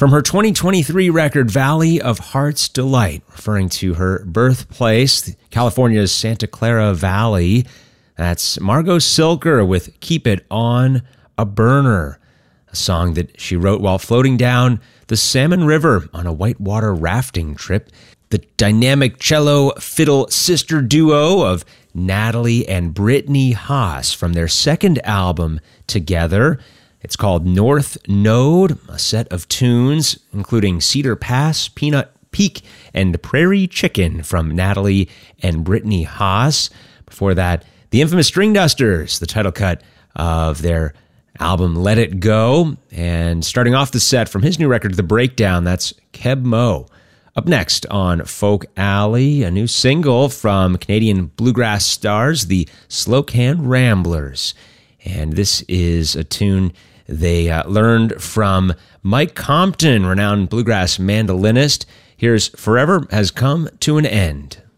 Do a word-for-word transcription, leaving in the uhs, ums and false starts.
From her twenty twenty-three record, Valley of Heart's Delight, referring to her birthplace, California's Santa Clara Valley. That's Margot Silker with Keep It On a Burner, a song that she wrote while floating down the Salmon River on a whitewater rafting trip. The dynamic cello fiddle sister duo of Natalie and Brittany Haas from their second album together. It's called North Node, a set of tunes including Cedar Pass, Peanut Peak, and Prairie Chicken from Natalie and Brittany Haas. Before that, the infamous String Dusters, the title cut of their album Let It Go. And starting off the set from his new record, The Breakdown, that's Keb Mo. Up next on Folk Alley, a new single from Canadian bluegrass stars, the Slow Can Ramblers. And this is a tune they uh, learned from Mike Compton, renowned bluegrass mandolinist. Here's Forever Has Come to an End.